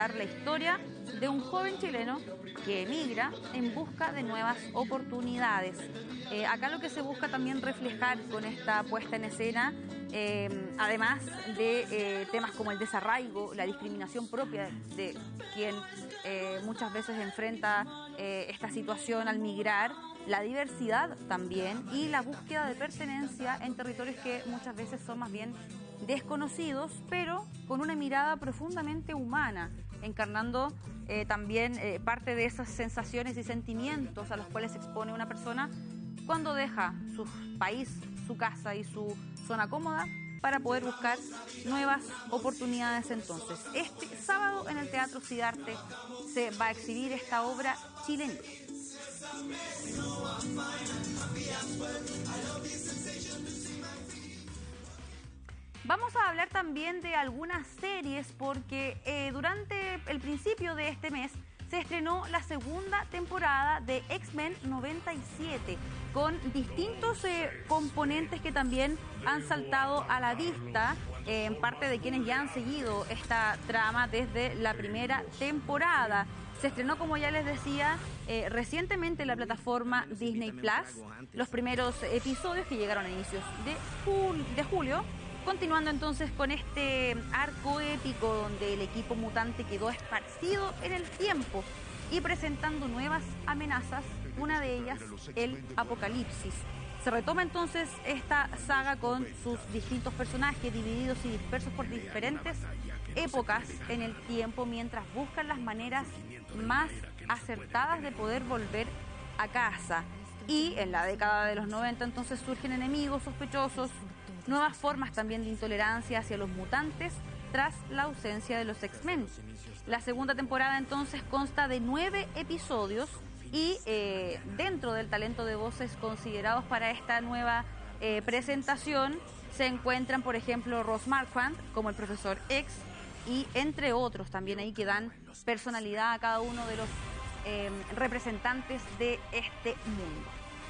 la historia de un joven chileno que emigra en busca de nuevas oportunidades. Acá lo que se busca también reflejar con esta puesta en escena, además de temas como el desarraigo, la discriminación propia de quien muchas veces enfrenta esta situación al migrar, la diversidad también y la búsqueda de pertenencia en territorios que muchas veces son más bien desconocidos, pero con una mirada profundamente humana, encarnando también parte de esas sensaciones y sentimientos a los cuales se expone una persona cuando deja su país, su casa y su zona cómoda para poder buscar nuevas oportunidades. Entonces, este sábado en el Teatro Sidarte se va a exhibir esta obra chilena. Vamos a hablar también de algunas series porque durante el principio de este mes se estrenó la segunda temporada de X-Men 97 con distintos componentes que también han saltado a la vista en parte de quienes ya han seguido esta trama desde la primera temporada. Se estrenó, como ya les decía, recientemente en la plataforma Disney Plus, los primeros episodios que llegaron a inicios de julio, continuando entonces con este arco épico donde el equipo mutante quedó esparcido en el tiempo y presentando nuevas amenazas, una de ellas el apocalipsis. Se retoma entonces esta saga con sus distintos personajes divididos y dispersos por diferentes épocas en el tiempo mientras buscan las maneras más acertadas de poder volver a casa. Y en la década de los 90 entonces surgen enemigos sospechosos, nuevas formas también de intolerancia hacia los mutantes tras la ausencia de los X-Men. La segunda temporada entonces consta de 9 episodios y dentro del talento de voces considerados para esta nueva presentación se encuentran, por ejemplo, Ross Marquand como el Profesor X y entre otros también ahí que dan personalidad a cada uno de los representantes de este mundo.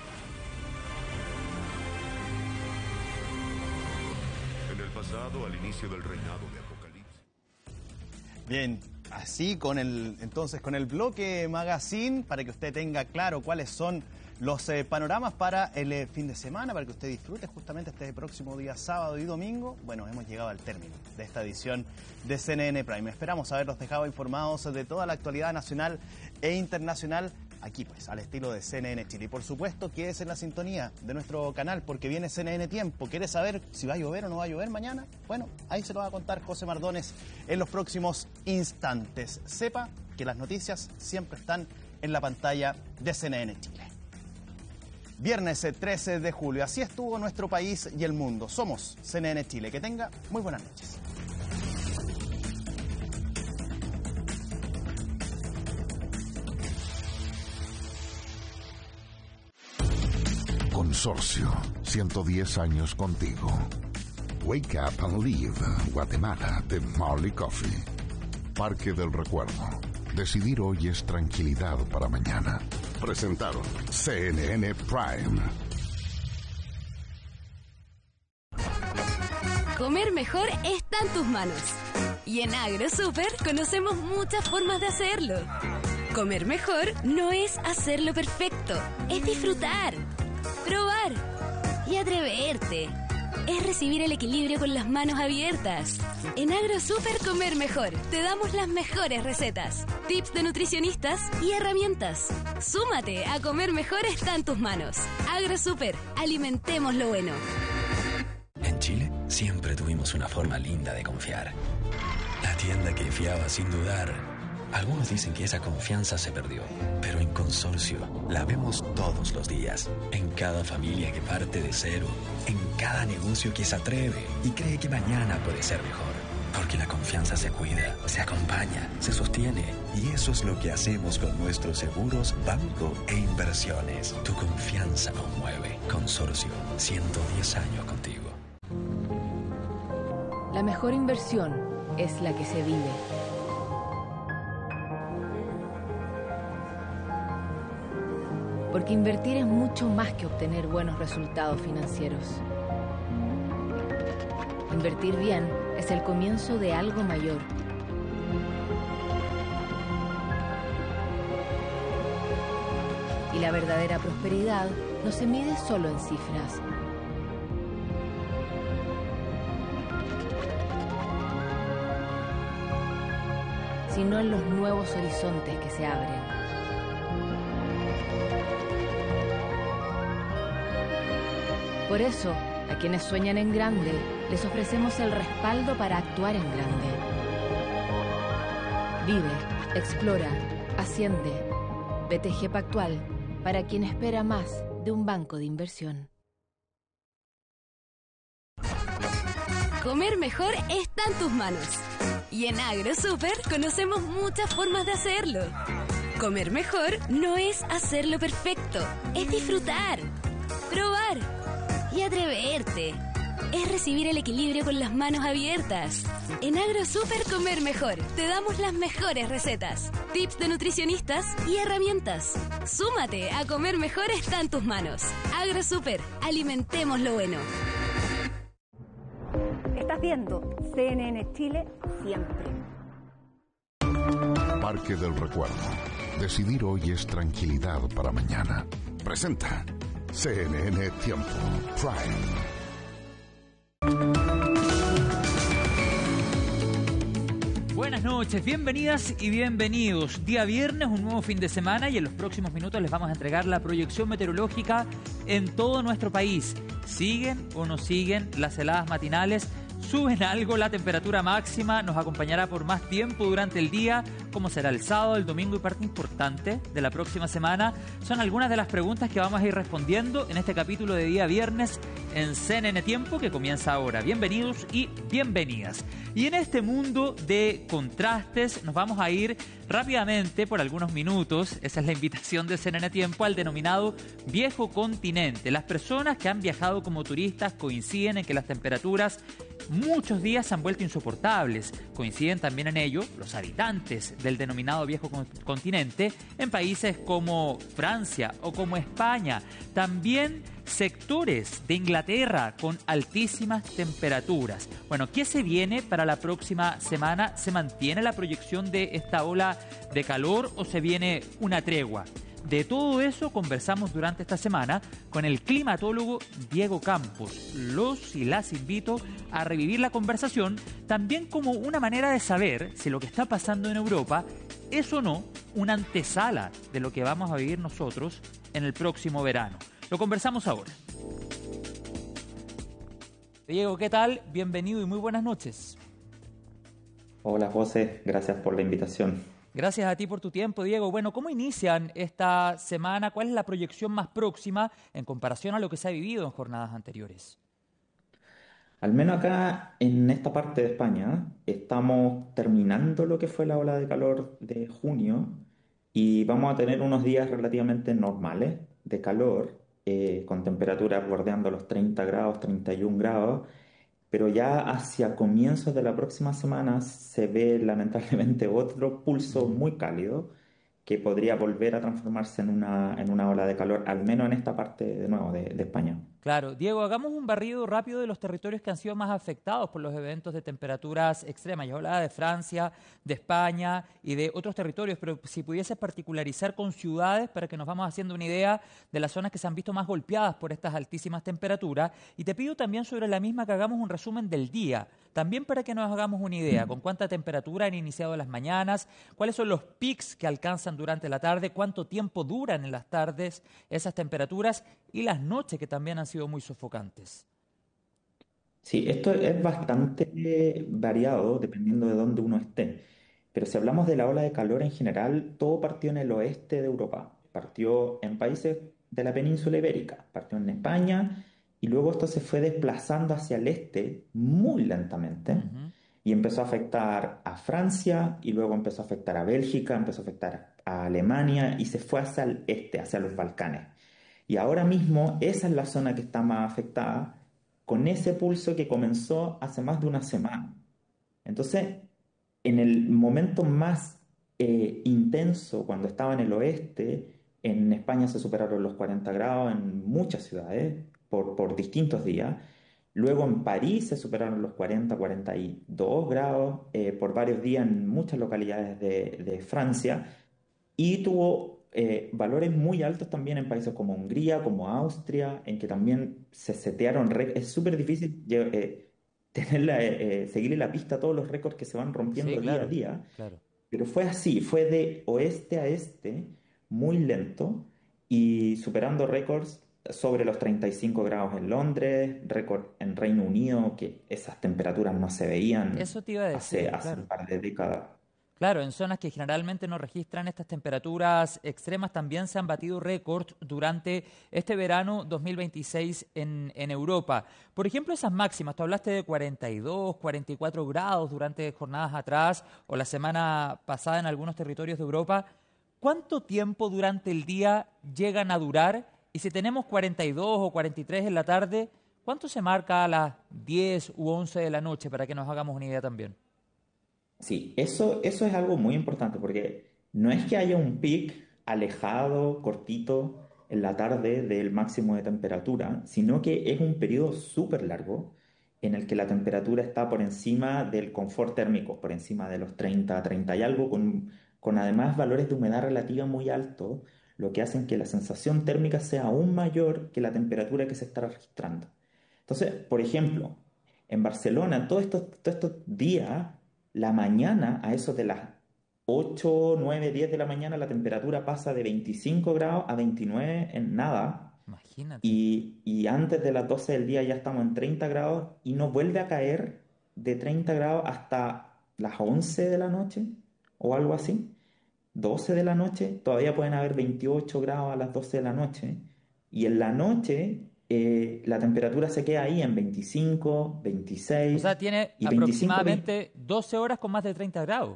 Pasado al inicio del reinado de Apocalipsis. Bien, así con el bloque Magazine, para que usted tenga claro cuáles son los panoramas para el fin de semana, para que usted disfrute justamente este próximo día sábado y domingo. Bueno, hemos llegado al término de esta edición de CNN Prime. Esperamos haberlos dejado informados de toda la actualidad nacional e internacional, aquí pues, al estilo de CNN Chile. Y por supuesto que es en la sintonía de nuestro canal, porque viene CNN Tiempo. ¿Quiere saber si va a llover o no va a llover mañana? Bueno, ahí se lo va a contar José Mardones en los próximos instantes. Sepa que las noticias siempre están en la pantalla de CNN Chile. Viernes 13 de julio, así estuvo nuestro país y el mundo. Somos CNN Chile. Que tenga muy buenas noches. Consorcio, 110 años contigo. Wake Up and Live, Guatemala, de Marley Coffee. Parque del Recuerdo. Decidir hoy es tranquilidad para mañana. Presentaron CNN Prime. Comer mejor está en tus manos. Y en AgroSuper conocemos muchas formas de hacerlo. Comer mejor no es hacerlo perfecto, es disfrutar, probar y atreverte. Es recibir el equilibrio con las manos abiertas. En AgroSuper Comer Mejor te damos las mejores recetas, tips de nutricionistas y herramientas. Súmate a Comer Mejor está en tus manos. AgroSuper, alimentemos lo bueno. En Chile siempre tuvimos una forma linda de confiar. La tienda que fiaba sin dudar. Algunos dicen que esa confianza se perdió, pero en Consorcio la vemos todos los días. En cada familia que parte de cero, en cada negocio que se atreve y cree que mañana puede ser mejor. Porque la confianza se cuida, se acompaña, se sostiene. Y eso es lo que hacemos con nuestros seguros, banco e inversiones. Tu confianza nos mueve. Consorcio, 110 años contigo. La mejor inversión es la que se vive. Porque invertir es mucho más que obtener buenos resultados financieros. Invertir bien es el comienzo de algo mayor. la verdadera prosperidad no se mide solo en cifras. Sino en los nuevos horizontes que se abren. Por eso, a quienes sueñan en grande, les ofrecemos el respaldo para actuar en grande. Vive, explora, asciende. BTG Pactual, para quien espera más de un banco de inversión. Comer mejor está en tus manos. Y en AgroSuper conocemos muchas formas de hacerlo. Comer mejor no es hacerlo perfecto, es disfrutar, probar y atreverte. Es recibir el equilibrio con las manos abiertas. En AgroSuper Comer Mejor te damos las mejores recetas, tips de nutricionistas y herramientas. Súmate a Comer Mejor está en tus manos. AgroSuper, alimentemos lo bueno. Estás viendo CNN Chile siempre. Parque del Recuerdo. Decidir hoy es tranquilidad para mañana. Presenta CNN Tiempo Prime. Buenas noches, bienvenidas y bienvenidos. Día viernes, un nuevo fin de semana y en los próximos minutos les vamos a entregar la proyección meteorológica en todo nuestro país. ¿Siguen o no siguen las heladas matinales? ¿Suben algo la temperatura máxima? ¿Nos acompañará por más tiempo durante el día? ¿Cómo será el sábado, el domingo? Y parte importante de la próxima semana son algunas de las preguntas que vamos a ir respondiendo en este capítulo de día viernes en CNN Tiempo, que comienza ahora. Bienvenidos y bienvenidas. Y en este mundo de contrastes nos vamos a ir rápidamente por algunos minutos, esa es la invitación de CNN Tiempo, al denominado viejo continente. Las personas que han viajado como turistas coinciden en que las temperaturas muchos días se han vuelto insoportables. Coinciden también en ello los habitantes del denominado viejo continente en países como Francia o como España. También sectores de Inglaterra con altísimas temperaturas. Bueno, ¿qué se viene para la próxima semana? ¿Se mantiene la proyección de esta ola de calor o se viene una tregua? De todo eso conversamos durante esta semana con el climatólogo Diego Campos. Los y las invito a revivir la conversación también como una manera de saber si lo que está pasando en Europa es o no una antesala de lo que vamos a vivir nosotros en el próximo verano. Lo conversamos ahora. Diego, ¿qué tal? Bienvenido y muy buenas noches. Hola José, gracias por la invitación. Gracias a ti por tu tiempo, Diego. Bueno, ¿cómo inician esta semana? ¿Cuál es la proyección más próxima en comparación a lo que se ha vivido en jornadas anteriores? Al menos acá en esta parte de España estamos terminando lo que fue la ola de calor de junio y vamos a tener unos días relativamente normales de calor, con temperaturas bordeando los 30 grados, 31 grados. Pero ya hacia comienzos de la próxima semana se ve lamentablemente otro pulso muy cálido que podría volver a transformarse en una ola de calor, al menos en esta parte de nuevo de España. Claro. Diego, hagamos un barrido rápido de los territorios que han sido más afectados por los eventos de temperaturas extremas. Yo hablaba de Francia, de España y de otros territorios, pero si pudieses particularizar con ciudades para que nos vamos haciendo una idea de las zonas que se han visto más golpeadas por estas altísimas temperaturas. Y te pido también sobre la misma que hagamos un resumen del día, también para que nos hagamos una idea con cuánta temperatura han iniciado las mañanas, cuáles son los pics que alcanzan durante la tarde, cuánto tiempo duran en las tardes esas temperaturas y las noches que también han sido muy sofocantes. Sí, esto es bastante variado dependiendo de dónde uno esté. Pero si hablamos de la ola de calor en general, todo partió en el oeste de Europa. Partió en países de la península ibérica, partió en España y luego esto se fue desplazando hacia el este muy lentamente y empezó a afectar a Francia y luego empezó a afectar a Bélgica, empezó a afectar a Alemania y se fue hacia el este, hacia los Balcanes. Y ahora mismo esa es la zona que está más afectada con ese pulso que comenzó hace más de una semana. Entonces, en el momento más intenso, cuando estaba en el oeste, en España se superaron los 40 grados en muchas ciudades por distintos días. Luego en París se superaron los 40, 42 grados por varios días en muchas localidades de Francia y tuvo valores muy altos también en países como Hungría, como Austria, en que también se setearon récords. Es súper difícil seguirle la pista a todos los récords que se van Sí, rompiendo día a claro, día, claro. pero fue así, fue de oeste a este, muy lento y superando récords sobre los 35 grados en Londres, récord en Reino Unido, que esas temperaturas no se veían Eso te iba a decir, hace un claro. par de décadas. Claro, en zonas que generalmente no registran estas temperaturas extremas también se han batido récords durante este verano 2026 en Europa. Por ejemplo, esas máximas, tú hablaste de 42, 44 grados durante jornadas atrás o la semana pasada en algunos territorios de Europa. ¿Cuánto tiempo durante el día llegan a durar? Y si tenemos 42 o 43 en la tarde, ¿cuánto se marca a las 10 u 11 de la noche para que nos hagamos una idea también? Sí, eso es algo muy importante porque no es que haya un pic alejado, cortito, en la tarde del máximo de temperatura, sino que es un periodo súper largo en el que la temperatura está por encima del confort térmico, por encima de los 30, 30 y algo, con además valores de humedad relativa muy altos, lo que hacen que la sensación térmica sea aún mayor que la temperatura que se está registrando. Entonces, por ejemplo, en Barcelona, todos estos días, la mañana, a eso de las 8, 9, 10 de la mañana, la temperatura pasa de 25 grados a 29 en nada. Imagínate. Y antes de las 12 del día ya estamos en 30 grados y no vuelve a caer de 30 grados hasta las 11 de la noche o algo así. 12 de la noche, todavía pueden haber 28 grados a las 12 de la noche. Y en la noche la temperatura se queda ahí en 25, O sea, 26 tiene y 25, aproximadamente 12 horas con más de 30 grados.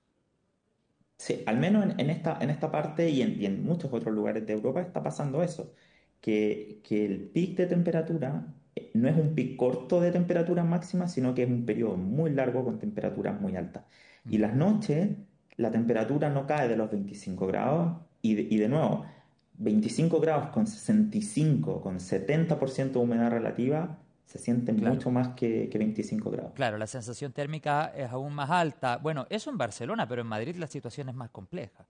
sí, al menos en esta parte y en muchos otros lugares de Europa está pasando eso, que el pic de temperatura no es un pic corto de temperatura máxima, sino que es un periodo muy largo con temperaturas muy altas. Y las noches, la temperatura no cae de los 25 grados y de nuevo, 25 grados con 65, con 70% de humedad relativa, se siente Claro, mucho más que 25 grados. claro, la sensación térmica es aún más alta. Bueno, eso en Barcelona, pero en Madrid la situación es más compleja.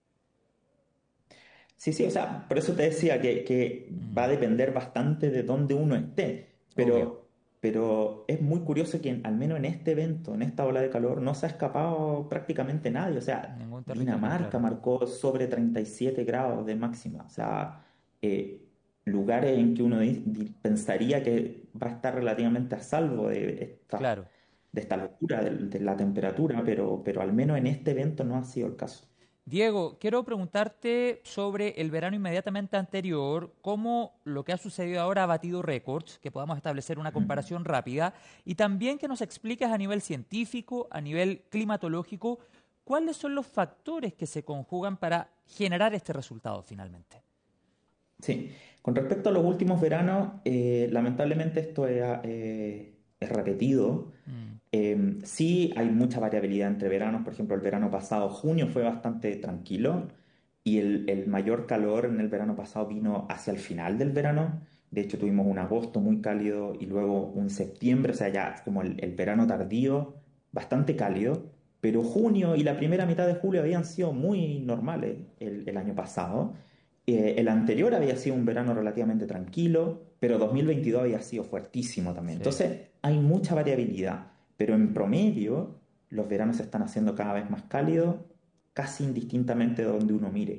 Sí, sí, o sea, por eso te decía que va a depender bastante de dónde uno esté, Obvio, pero es muy curioso que al menos en este evento, en esta ola de calor, no se ha escapado prácticamente nadie. O sea, ningún territorio, Dinamarca claro. marcó sobre 37 grados de máxima. O sea, eh, lugares en que uno pensaría que va a estar relativamente a salvo Claro. de esta locura de la temperatura, pero al menos en este evento no ha sido el caso. Diego, quiero preguntarte sobre el verano inmediatamente anterior, cómo lo que ha sucedido ahora ha batido récords, que podamos establecer una comparación rápida, y también que nos expliques a nivel científico, a nivel climatológico, cuáles son los factores que se conjugan para generar este resultado finalmente. Sí, con respecto a los últimos veranos, lamentablemente esto es repetido. Mm, Sí, hay mucha variabilidad entre veranos. Por ejemplo, el verano pasado, junio, fue bastante tranquilo y el mayor calor en el verano pasado vino hacia el final del verano. De hecho, tuvimos un agosto muy cálido y luego un septiembre, o sea, ya como el verano tardío, bastante cálido. Pero junio y la primera mitad de julio habían sido muy normales el año pasado. El anterior había sido un verano relativamente tranquilo, pero 2022 había sido fuertísimo también. sí. Entonces, hay mucha variabilidad, pero en promedio, los veranos se están haciendo cada vez más cálidos, casi indistintamente de donde uno mire.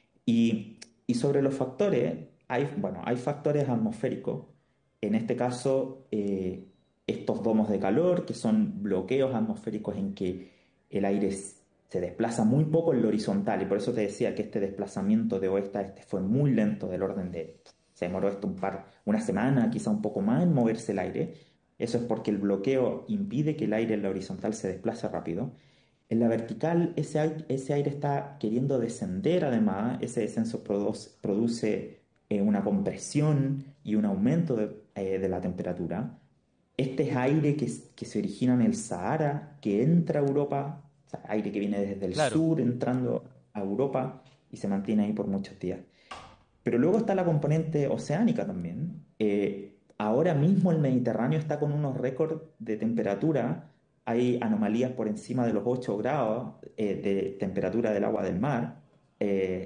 Y sobre los factores, bueno, hay factores atmosféricos. En este caso, estos domos de calor, que son bloqueos atmosféricos en que el aire se desplaza muy poco en lo horizontal. Y por eso te decía que este desplazamiento de oeste a este fue muy lento, del orden de, se demoró esto una semana, quizá un poco más en moverse el aire. Eso es porque el bloqueo impide que el aire en la horizontal se desplace rápido. En la vertical, ese aire está queriendo descender, además, ese descenso produce una compresión y un aumento de la temperatura. Este es aire que se origina en el Sahara, que entra a Europa, o sea, aire que viene desde el Claro, sur entrando a Europa y se mantiene ahí por muchos días. Pero luego está la componente oceánica también. Ahora mismo el Mediterráneo está con unos récords de temperatura. Hay anomalías por encima de los 8 grados de temperatura del agua del mar.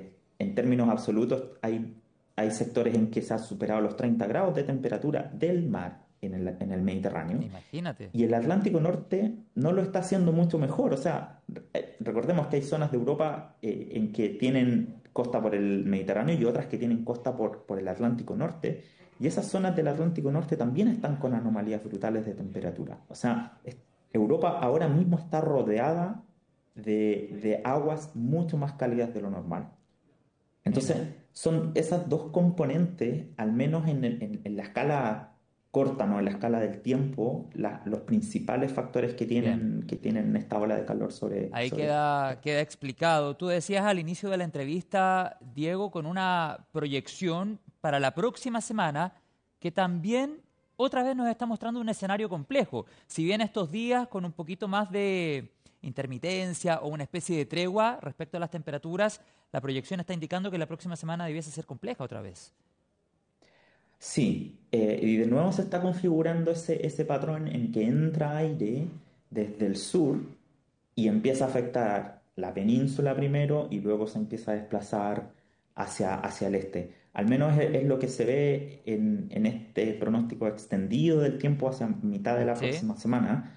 en términos absolutos hay sectores en que se ha superado los 30 grados de temperatura del mar en el Mediterráneo. Imagínate. Y el Atlántico Norte no lo está haciendo mucho mejor. O sea, recordemos que hay zonas de Europa en que tienen costa por el Mediterráneo y otras que tienen costa por el Atlántico Norte. Y esas zonas del Atlántico Norte también están con anomalías brutales de temperatura. O sea, Europa ahora mismo está rodeada de aguas mucho más cálidas de lo normal. Entonces, son esas dos componentes, al menos en la escala corta, ¿no? En la escala del tiempo, los principales factores que tienen esta ola de calor Ahí sobre... queda explicado. Tú decías al inicio de la entrevista, Diego, con una proyección para la próxima semana que también otra vez nos está mostrando un escenario complejo. Si bien estos días con un poquito más de intermitencia o una especie de tregua respecto a las temperaturas, la proyección está indicando que la próxima semana debiese ser compleja otra vez. Sí, y de nuevo se está configurando ese patrón en que entra aire desde el sur y empieza a afectar la península primero y luego se empieza a desplazar hacia el este. Al menos es lo que se ve en este pronóstico extendido del tiempo hacia mitad de la próxima semana.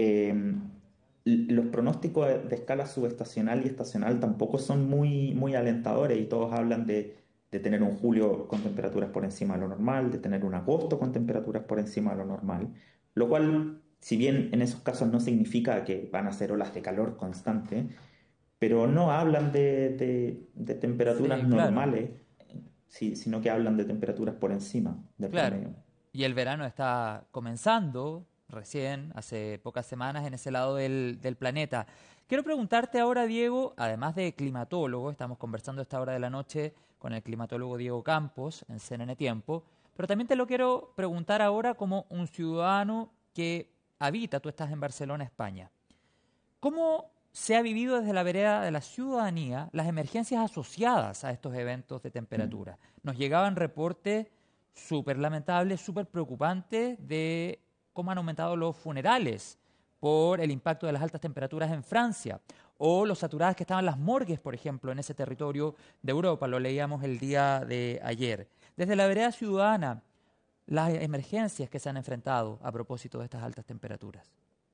Los pronósticos de escala subestacional y estacional tampoco son muy alentadores y todos hablan de tener un julio con temperaturas por encima de lo normal, de tener un agosto con temperaturas por encima de lo normal, lo cual, si bien en esos casos no significa que van a ser olas de calor constante, pero no hablan de temperaturas normales, sino que hablan de temperaturas por encima del promedio. Y el verano está comenzando recién, hace pocas semanas, en ese lado del planeta. Quiero preguntarte ahora, Diego, además de climatólogo, estamos conversando a esta hora de la noche con el climatólogo Diego Campos en CNN Tiempo, pero también te lo quiero preguntar ahora como un ciudadano que habita, tú estás en Barcelona, España. ¿Cómo se ha vivido desde la vereda de la ciudadanía las emergencias asociadas a estos eventos de temperatura? Nos llegaban reportes súper lamentables, súper preocupantes de cómo han aumentado los funerales por el impacto de las altas temperaturas en Francia, o lo saturadas que estaban las morgues, por ejemplo, en ese territorio de Europa, lo leíamos el día de ayer. Desde la vereda ciudadana, las emergencias que se han enfrentado a propósito de estas altas temperaturas.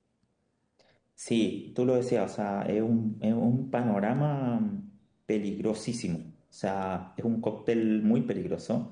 Sí, tú lo decías, o sea, es un panorama peligrosísimo, o sea, es un cóctel muy peligroso.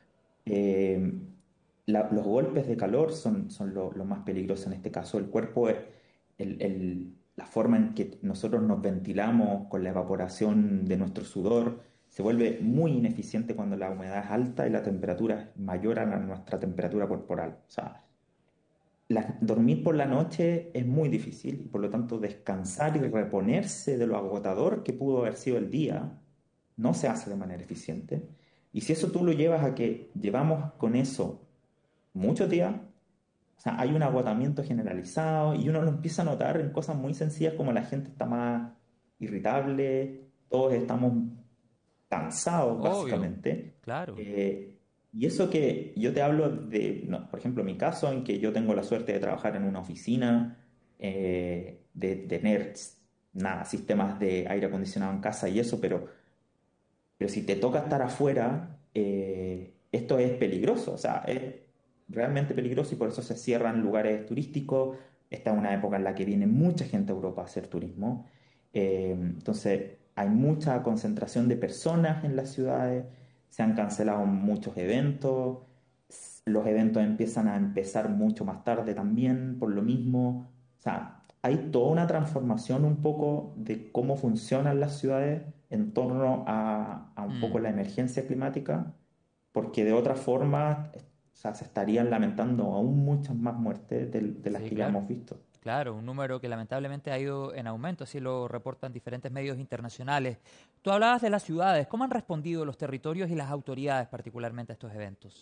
Los golpes de calor son lo más peligroso en este caso. El cuerpo, la forma en que nosotros nos ventilamos con la evaporación de nuestro sudor, se vuelve muy ineficiente cuando la humedad es alta y la temperatura es mayor a nuestra temperatura corporal. O sea, dormir por la noche es muy difícil y por lo tanto descansar y reponerse de lo agotador que pudo haber sido el día no se hace de manera eficiente. Y si eso tú lo llevas a que llevamos con eso muchos días, o sea, hay un agotamiento generalizado y uno lo empieza a notar en cosas muy sencillas como la gente está más irritable, todos estamos cansados básicamente. Claro. Y eso que yo te hablo de, no, por ejemplo, mi caso en que yo tengo la suerte de trabajar en una oficina, de tener sistemas de aire acondicionado en casa y eso, pero si te toca estar afuera, esto es peligroso, o sea, es realmente peligroso y por eso se cierran lugares turísticos. Esta es una época en la que viene mucha gente a Europa a hacer turismo. Entonces hay mucha concentración de personas en las ciudades, se han cancelado muchos eventos, los eventos empiezan a empezar mucho más tarde también por lo mismo. O sea, hay toda una transformación un poco de cómo funcionan las ciudades en torno a un poco la emergencia climática, porque de otra forma, o sea, se estarían lamentando aún muchas más muertes de las que ya hemos visto. Claro, un número que lamentablemente ha ido en aumento, así lo reportan diferentes medios internacionales. Tú hablabas de las ciudades, ¿cómo han respondido los territorios y las autoridades particularmente a estos eventos?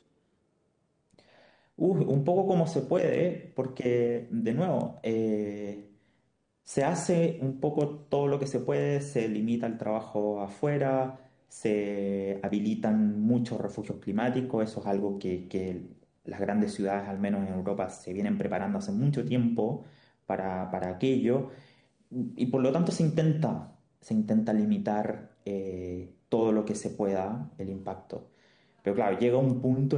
Un poco como se puede, porque de nuevo, se hace un poco todo lo que se puede, se limita el trabajo afuera, se habilitan muchos refugios climáticos, eso es algo que las grandes ciudades, al menos en Europa, se vienen preparando hace mucho tiempo para aquello, y por lo tanto se intenta limitar todo lo que se pueda el impacto. Pero claro, llega un punto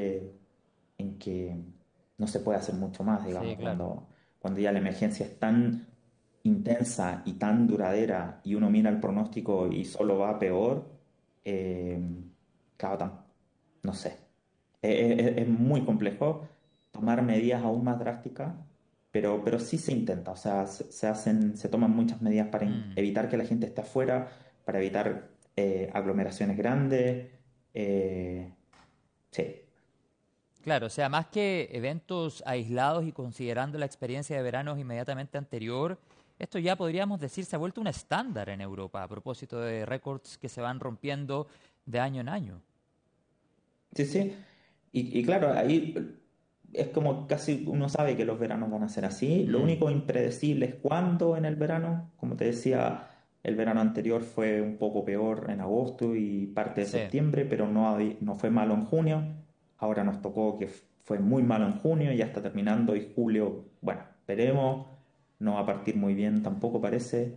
en que no se puede hacer mucho más, Sí, digamos, claro. cuando ya la emergencia es tan intensa y tan duradera y uno mira el pronóstico y solo va a peor, eh, claro, no sé. Es muy complejo tomar medidas aún más drásticas, pero sí se intenta, o sea, se toman muchas medidas para Mm. evitar que la gente esté afuera, para evitar aglomeraciones grandes. eh, sí. Claro, o sea, más que eventos aislados y considerando la experiencia de veranos inmediatamente anterior, esto ya podríamos decir se ha vuelto un estándar en Europa a propósito de récords que se van rompiendo de año en año. Sí, sí. Y claro, ahí es como casi uno sabe que los veranos van a ser así. Lo Mm, único impredecible es cuándo en el verano. Como te decía, el verano anterior fue un poco peor en agosto y parte de sí. septiembre, pero no fue malo en junio. Ahora nos tocó que fue muy malo en junio, ya está terminando y julio, bueno, veremos. No va a partir muy bien tampoco parece.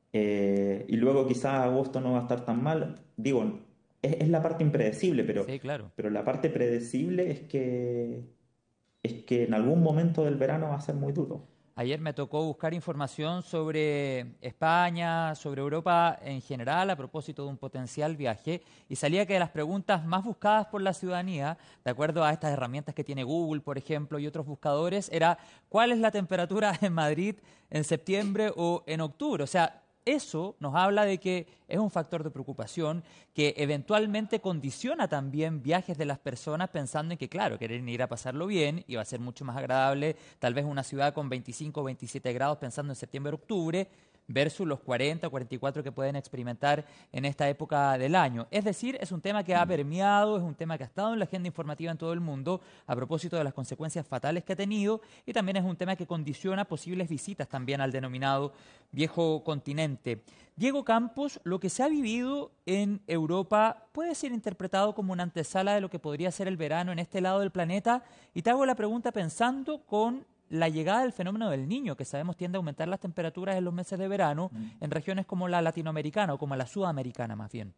Y luego quizás agosto no va a estar tan mal. Digo, es la parte impredecible, Sí, claro. pero la parte predecible es que en algún momento del verano va a ser muy duro. Ayer me tocó buscar información sobre España, sobre Europa en general, a propósito de un potencial viaje, y salía que de las preguntas más buscadas por la ciudadanía, de acuerdo a estas herramientas que tiene Google, por ejemplo, y otros buscadores, era ¿cuál es la temperatura en Madrid en septiembre o en octubre? O sea, eso nos habla de que es un factor de preocupación que eventualmente condiciona también viajes de las personas pensando en que, claro, quieren ir a pasarlo bien y va a ser mucho más agradable tal vez una ciudad con 25 o 27 grados pensando en septiembre o octubre versus los 40 o 44 que pueden experimentar en esta época del año. Es decir, es un tema que ha permeado, es un tema que ha estado en la agenda informativa en todo el mundo a propósito de las consecuencias fatales que ha tenido y también es un tema que condiciona posibles visitas también al denominado viejo continente. Diego Campos, lo que se ha vivido en Europa puede ser interpretado como una antesala de lo que podría ser el verano en este lado del planeta y te hago la pregunta pensando con la llegada del fenómeno del Niño, que sabemos tiende a aumentar las temperaturas en los meses de verano en regiones como la latinoamericana o como la sudamericana más bien.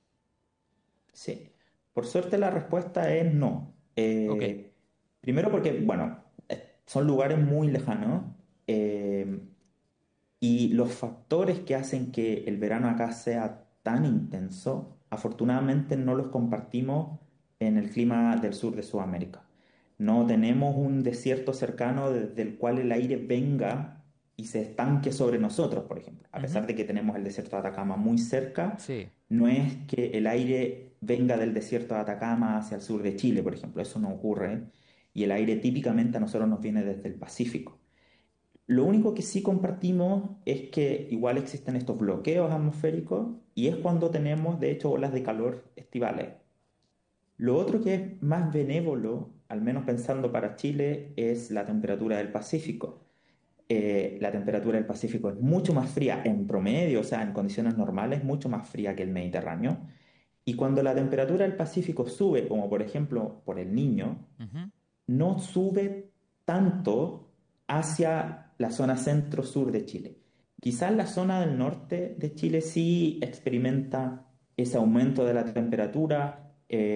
Sí, por suerte la respuesta es no. Ok. Primero porque, bueno, son lugares muy lejanos eh, y los factores que hacen que el verano acá sea tan intenso, afortunadamente no los compartimos en el clima del sur de Sudamérica. No tenemos un desierto cercano desde el cual el aire venga y se estanque sobre nosotros, por ejemplo. A Ujú. pesar de que tenemos el desierto de Atacama muy cerca, Sí, no es que el aire venga del desierto de Atacama hacia el sur de Chile, por ejemplo. Eso no ocurre. Y el aire típicamente a nosotros nos viene desde el Pacífico. Lo único que sí compartimos es que igual existen estos bloqueos atmosféricos y es cuando tenemos, de hecho, olas de calor estivales. Lo otro que es más benévolo, al menos pensando para Chile, es la temperatura del Pacífico. La temperatura del Pacífico es mucho más fría en promedio, o sea, en condiciones normales, mucho más fría que el Mediterráneo. Y cuando la temperatura del Pacífico sube, como por ejemplo por el Niño, ujú, no sube tanto hacia la zona centro-sur de Chile. Quizás la zona del norte de Chile sí experimenta ese aumento de la temperatura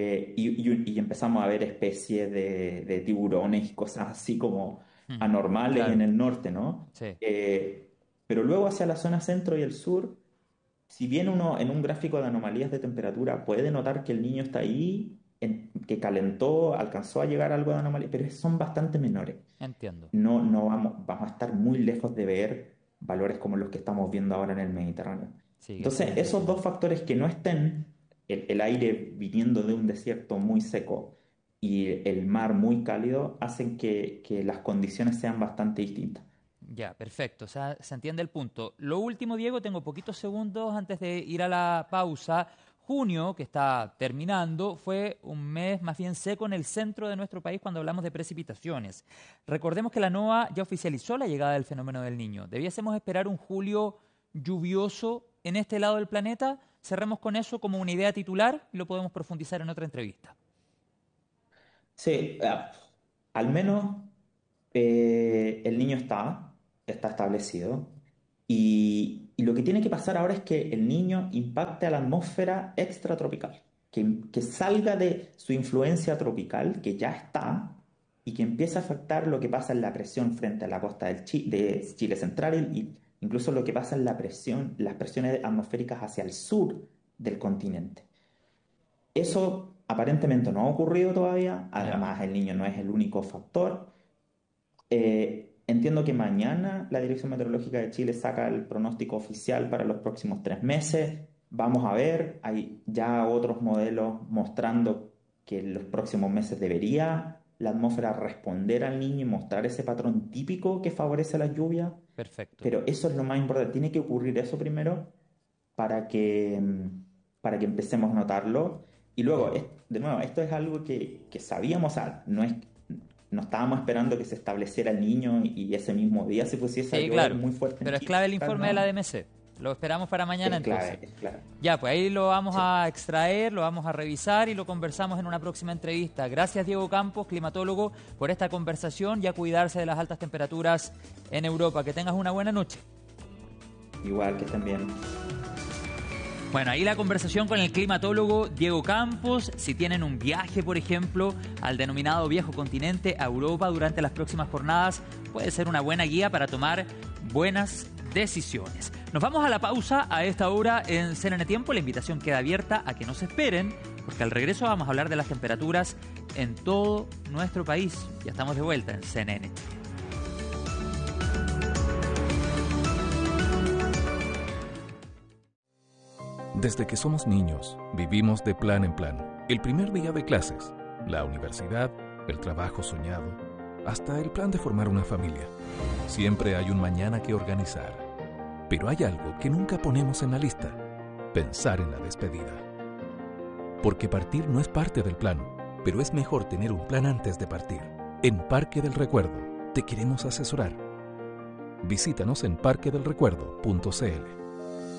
y empezamos a ver especies de tiburones y cosas así como mm, anormales en claro, el norte, ¿no? sí. Pero luego hacia la zona centro y el sur, si bien uno en un gráfico de anomalías de temperatura puede notar que el niño está ahí, que calentó, alcanzó a llegar a algo de anomalía, pero son bastante menores. Entiendo. No vamos a estar muy lejos de ver valores como los que estamos viendo ahora en el Mediterráneo. Sí, eso es Entonces, esos dos impresionante. factores que no estén, el aire viniendo de un desierto muy seco y el mar muy cálido, hacen que las condiciones sean bastante distintas. Ya, perfecto. O sea, se entiende el punto. Lo último, Diego, tengo poquitos segundos antes de ir a la pausa. Junio, que está terminando, fue un mes más bien seco en el centro de nuestro país cuando hablamos de precipitaciones. Recordemos que la NOAA ya oficializó la llegada del fenómeno del Niño. ¿Debiésemos esperar un julio lluvioso en este lado del planeta? Cerremos con eso como una idea titular y lo podemos profundizar en otra entrevista. Sí, al menos el niño está establecido Y lo que tiene que pasar ahora es que el niño impacte a la atmósfera extratropical, que salga de su influencia tropical, que ya está, y que empiece a afectar lo que pasa en la presión frente a la costa de Chile central y incluso lo que pasa en las presiones atmosféricas hacia el sur del continente. Eso aparentemente no ha ocurrido todavía, además el niño no es el único factor. Entiendo que mañana la Dirección Meteorológica de Chile saca el pronóstico oficial para los próximos 3 meses. Vamos a ver, hay ya otros modelos mostrando que en los próximos meses debería la atmósfera responder al niño y mostrar ese patrón típico que favorece la lluvia. Perfecto. Pero eso es lo más importante, tiene que ocurrir eso primero para que empecemos a notarlo. Y luego, de nuevo, esto es algo que sabíamos, no estábamos esperando que se estableciera el niño y ese mismo día se pusiese a llover muy fuerte. Pero es clave el informe de la DMC. Lo esperamos para mañana entonces. Claro. Ya, pues ahí lo vamos a extraer, lo vamos a revisar y lo conversamos en una próxima entrevista. Gracias, Diego Campos, climatólogo, por esta conversación y a cuidarse de las altas temperaturas en Europa. Que tengas una buena noche. Igual, que estén bien. Bueno, ahí la conversación con el climatólogo Diego Campos. Si tienen un viaje, por ejemplo, al denominado viejo continente, a Europa, durante las próximas jornadas, puede ser una buena guía para tomar buenas decisiones. Nos vamos a la pausa a esta hora en CNN Tiempo. La invitación queda abierta a que nos esperen, porque al regreso vamos a hablar de las temperaturas en todo nuestro país. Ya estamos de vuelta en CNN. Desde que somos niños, vivimos de plan en plan. El primer día de clases, la universidad, el trabajo soñado, hasta el plan de formar una familia. Siempre hay un mañana que organizar. Pero hay algo que nunca ponemos en la lista: pensar en la despedida. Porque partir no es parte del plan, pero es mejor tener un plan antes de partir. En Parque del Recuerdo te queremos asesorar. Visítanos en parquedelrecuerdo.cl.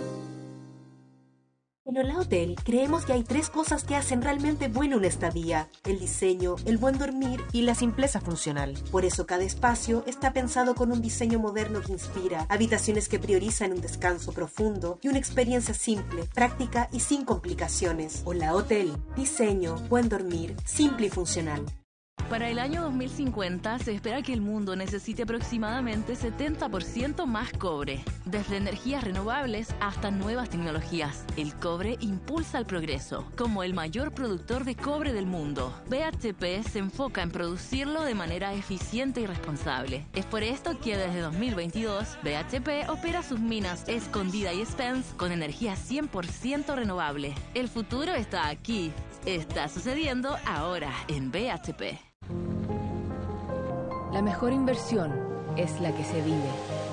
En Hola Hotel creemos que hay 3 cosas que hacen realmente buena una estadía: el diseño, el buen dormir y la simpleza funcional. Por eso cada espacio está pensado con un diseño moderno que inspira, habitaciones que priorizan un descanso profundo y una experiencia simple, práctica y sin complicaciones. Hola Hotel, diseño, buen dormir, simple y funcional. Para el año 2050 se espera que el mundo necesite aproximadamente 70% más cobre. Desde energías renovables hasta nuevas tecnologías, el cobre impulsa el progreso. Como el mayor productor de cobre del mundo, BHP se enfoca en producirlo de manera eficiente y responsable. Es por esto que desde 2022, BHP opera sus minas Escondida y Spence con energía 100% renovable. El futuro está aquí. Está sucediendo ahora en BHP. La mejor inversión es la que se vive.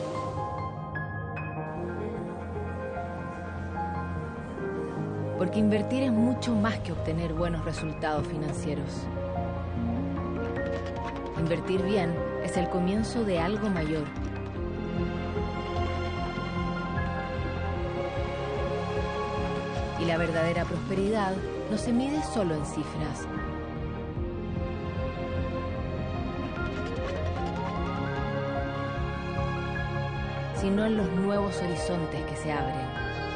Porque invertir es mucho más que obtener buenos resultados financieros. Invertir bien es el comienzo de algo mayor. Y la verdadera prosperidad no se mide solo en cifras. Sino en los nuevos horizontes que se abren.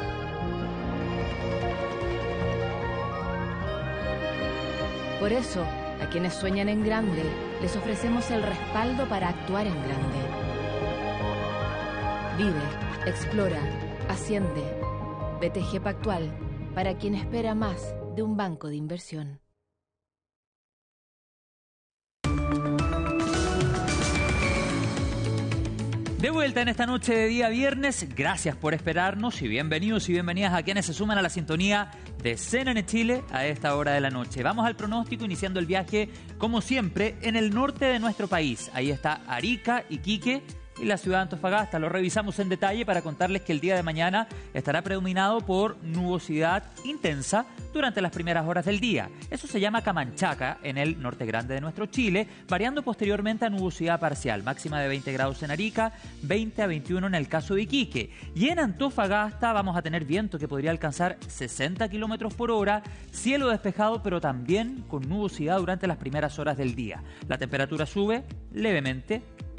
Por eso, a quienes sueñan en grande, les ofrecemos el respaldo para actuar en grande. Vive, explora, asciende. BTG Pactual, para quien espera más de un banco de inversión. De vuelta en esta noche de día viernes, gracias por esperarnos y bienvenidos y bienvenidas a quienes se suman a la sintonía de CNN Chile a esta hora de la noche. Vamos al pronóstico, iniciando el viaje, como siempre, en el norte de nuestro país. Ahí está Arica, Iquique y la ciudad de Antofagasta. Lo revisamos en detalle para contarles que el día de mañana estará predominado por nubosidad intensa durante las primeras horas del día. Eso se llama Camanchaca en el norte grande de nuestro Chile, variando posteriormente a nubosidad parcial, máxima de 20 grados en Arica, 20 a 21 en el caso de Iquique. Y en Antofagasta vamos a tener viento que podría alcanzar 60 kilómetros por hora, cielo despejado pero también con nubosidad durante las primeras horas del día. La temperatura sube levemente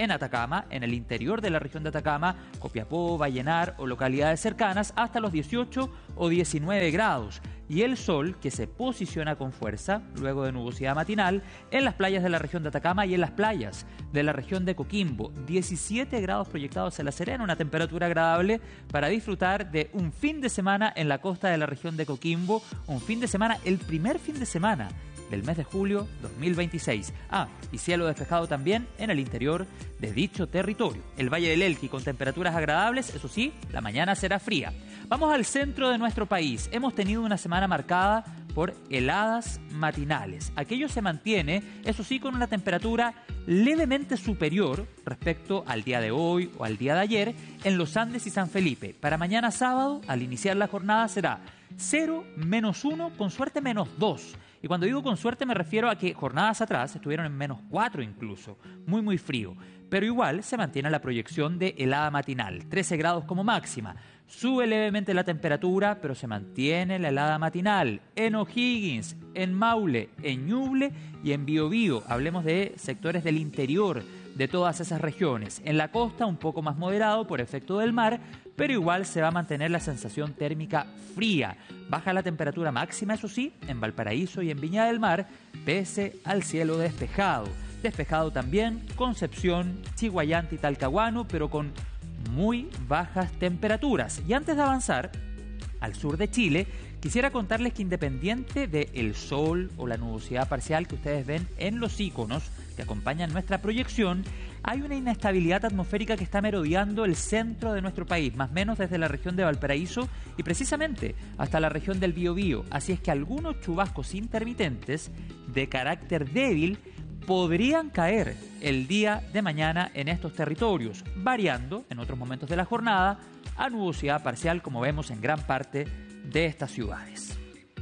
en Atacama, en el interior de la región de Atacama, Copiapó, Vallenar o localidades cercanas, hasta los 18 o 19 grados. Y el sol que se posiciona con fuerza, luego de nubosidad matinal, en las playas de la región de Atacama y en las playas de la región de Coquimbo. 17 grados proyectados en La Serena, una temperatura agradable para disfrutar de un fin de semana en la costa de la región de Coquimbo. Un fin de semana, el primer fin de semana del mes de julio 2026. Y cielo despejado también en el interior de dicho territorio. El Valle del Elqui con temperaturas agradables, eso sí, la mañana será fría. Vamos al centro de nuestro país. Hemos tenido una semana marcada por heladas matinales. Aquello se mantiene, eso sí, con una temperatura levemente superior respecto al día de hoy o al día de ayer en los Andes y San Felipe. Para mañana sábado, al iniciar la jornada, será 0, -1, con suerte -2. Y cuando digo con suerte me refiero a que jornadas atrás estuvieron en -4 incluso, muy frío. Pero igual se mantiene la proyección de helada matinal, 13 grados como máxima. Sube levemente la temperatura, pero se mantiene la helada matinal en O'Higgins, en Maule, en Ñuble y en Biobío. Hablemos de sectores del interior de todas esas regiones. En la costa un poco más moderado por efecto del mar, pero igual se va a mantener la sensación térmica fría. Baja la temperatura máxima, eso sí, en Valparaíso y en Viña del Mar, pese al cielo despejado. Despejado también Concepción, Chiguayante y Talcahuano, pero con muy bajas temperaturas. Y antes de avanzar al sur de Chile, quisiera contarles que independiente del sol o la nubosidad parcial que ustedes ven en los iconos que acompañan nuestra proyección, hay una inestabilidad atmosférica que está merodeando el centro de nuestro país, más o menos desde la región de Valparaíso y precisamente hasta la región del Biobío. Así es que algunos chubascos intermitentes de carácter débil podrían caer el día de mañana en estos territorios, variando en otros momentos de la jornada a nubosidad parcial, como vemos en gran parte de estas ciudades.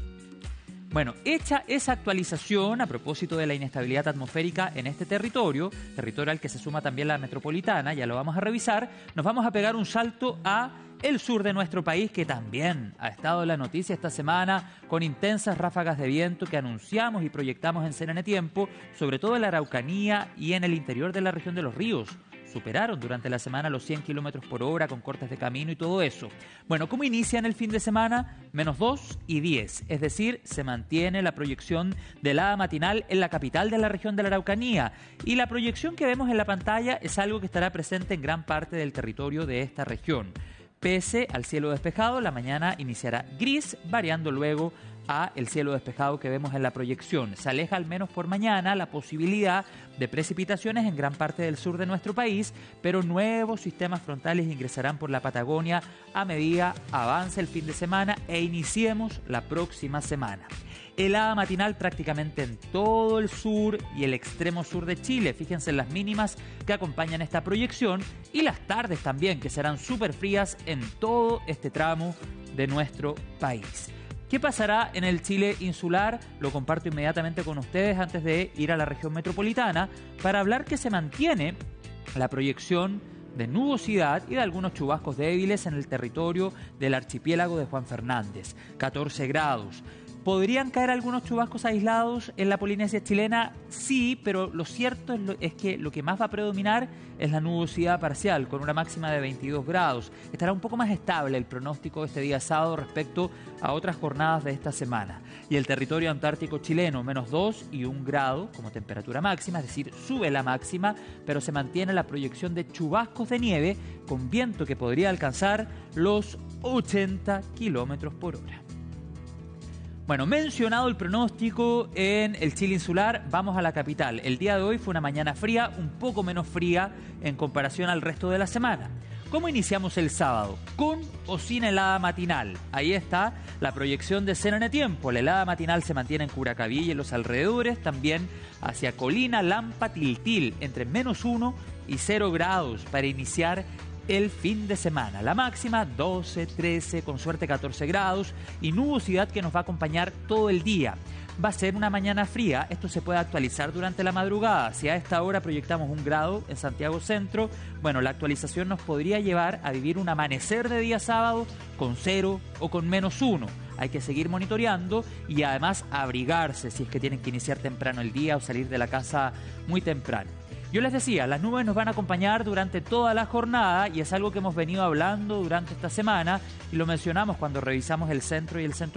Bueno, hecha esa actualización a propósito de la inestabilidad atmosférica en este territorio al que se suma también la metropolitana, ya lo vamos a revisar, nos vamos a pegar un salto a el sur de nuestro país, que también ha estado en la noticia esta semana con intensas ráfagas de viento que anunciamos y proyectamos en CNN Tiempo, sobre todo en la Araucanía y en el interior de la región de Los Ríos. Superaron durante la semana los 100 kilómetros por hora con cortes de camino y todo eso. Bueno, ¿cómo inician el fin de semana? -2 y 10, es decir, se mantiene la proyección de helada matinal en la capital de la región de la Araucanía. Y la proyección que vemos en la pantalla es algo que estará presente en gran parte del territorio de esta región. Pese al cielo despejado, la mañana iniciará gris, variando luego a el cielo despejado que vemos en la proyección. Se aleja al menos por mañana la posibilidad de precipitaciones en gran parte del sur de nuestro país, pero nuevos sistemas frontales ingresarán por la Patagonia a medida avance el fin de semana e iniciemos la próxima semana. Helada matinal prácticamente en todo el sur y el extremo sur de Chile. Fíjense en las mínimas que acompañan esta proyección y las tardes también, que serán súper frías en todo este tramo de nuestro país. ¿Qué pasará en el Chile insular? Lo comparto inmediatamente con ustedes antes de ir a la región metropolitana para hablar que se mantiene la proyección de nubosidad y de algunos chubascos débiles en el territorio del archipiélago de Juan Fernández. 14 grados. ¿Podrían caer algunos chubascos aislados en la Polinesia chilena? Sí, pero lo cierto es que lo que más va a predominar es la nubosidad parcial, con una máxima de 22 grados. Estará un poco más estable el pronóstico este día sábado respecto a otras jornadas de esta semana. Y el territorio antártico chileno, -2 y 1 grado como temperatura máxima, es decir, sube la máxima, pero se mantiene la proyección de chubascos de nieve con viento que podría alcanzar los 80 kilómetros por hora. Bueno, mencionado el pronóstico en el Chile insular, vamos a la capital. El día de hoy fue una mañana fría, un poco menos fría en comparación al resto de la semana. ¿Cómo iniciamos el sábado? ¿Con o sin helada matinal? Ahí está la proyección de CNN Tiempo. La helada matinal se mantiene en Curacaví y en los alrededores, también hacia Colina, Lampa, Tiltil, entre -1 y 0 grados para iniciar el fin de semana. La máxima 12, 13, con suerte 14 grados y nubosidad que nos va a acompañar todo el día. Va a ser una mañana fría, esto se puede actualizar durante la madrugada. Si a esta hora proyectamos 1 grado en Santiago Centro, bueno, la actualización nos podría llevar a vivir un amanecer de día sábado con 0 o con -1. Hay que seguir monitoreando y además abrigarse si es que tienen que iniciar temprano el día o salir de la casa muy temprano. Yo les decía, las nubes nos van a acompañar durante toda la jornada y es algo que hemos venido hablando durante esta semana y lo mencionamos cuando revisamos el centro y el centro